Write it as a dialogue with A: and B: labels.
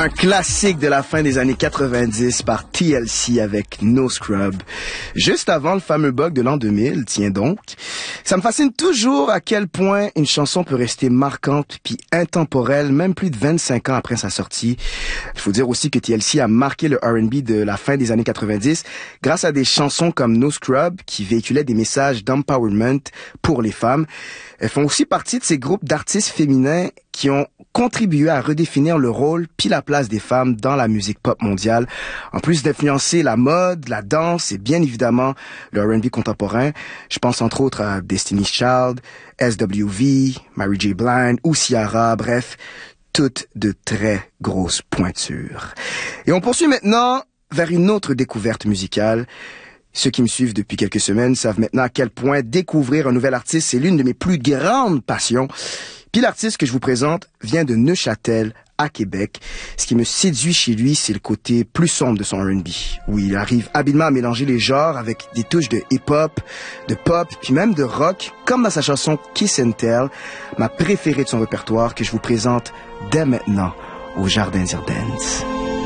A: Un classique de la fin des années 90 par TLC avec No Scrub. Juste avant le fameux bug de l'an 2000, tiens donc. Ça me fascine toujours à quel point une chanson peut rester marquante puis intemporelle, même plus de 25 ans après sa sortie. Il faut dire aussi que TLC a marqué le R&B de la fin des années 90 grâce à des chansons comme No Scrub qui véhiculaient des messages d'empowerment pour les femmes. Elles font aussi partie de ces groupes d'artistes féminins qui ont contribué à redéfinir le rôle puis la place des femmes dans la musique pop mondiale, en plus d'influencer la mode, la danse et bien évidemment le R&B contemporain. Je pense entre autres à Destiny's Child, SWV, Mary J. Blige ou Ciara, bref, toutes de très grosses pointures. Et on poursuit maintenant vers une autre découverte musicale. Ceux qui me suivent depuis quelques semaines savent maintenant à quel point découvrir un nouvel artiste, c'est l'une de mes plus grandes passions. Puis l'artiste que je vous présente vient de Neuchâtel, à Québec. Ce qui me séduit chez lui, c'est le côté plus sombre de son R&B, où il arrive habilement à mélanger les genres avec des touches de hip-hop, de pop, puis même de rock, comme dans sa chanson Kiss and Tell, ma préférée de son répertoire, que je vous présente dès maintenant au Jardin d'Irdennes.